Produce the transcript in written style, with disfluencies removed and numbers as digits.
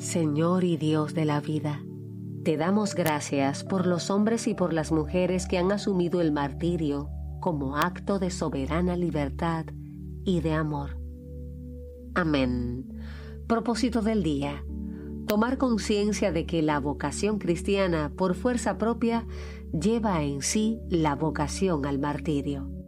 Señor y Dios de la vida, te damos gracias por los hombres y por las mujeres que han asumido el martirio como acto de soberana libertad y de amor. Amén. Propósito del día: tomar conciencia de que la vocación cristiana por fuerza propia lleva en sí la vocación al martirio.